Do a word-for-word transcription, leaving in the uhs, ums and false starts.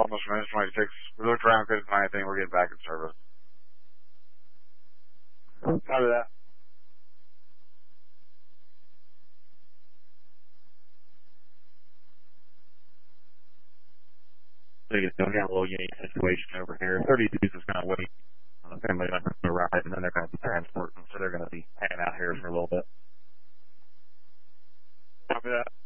almost finished. twenty-six. We looked around, couldn't find anything. We're getting back in service. Copy that. So you got a little unique situation over here. thirty-twos is going to wait on the family member to arrive, and then they're going to be transporting, so they're going to be hanging out here for a little bit. Copy that.